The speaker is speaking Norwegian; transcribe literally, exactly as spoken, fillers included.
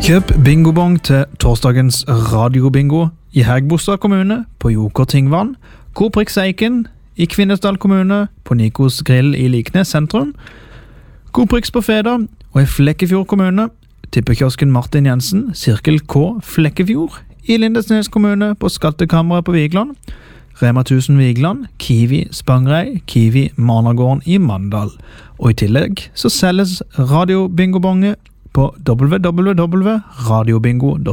Kjøp bingobong til torsdagens radiobingo i Hægebostad kommune på Joker Tingvann, Koprix Eiken i Kvinesdal kommune på Nikos Grill i Liknes sentrum, Koprix på Feda og i Flekkefjord kommune, tippekiosken Martin Jensen, Sirkel K Flekkefjord i Lindesnes kommune på Skattekammeret på Vigland, Rema tusen Vigland, Kiwi Spangrei, Kiwi Managården i Mandal. Og i tillegg så selges radiobingobonge på w w w punktum radiobingo punktum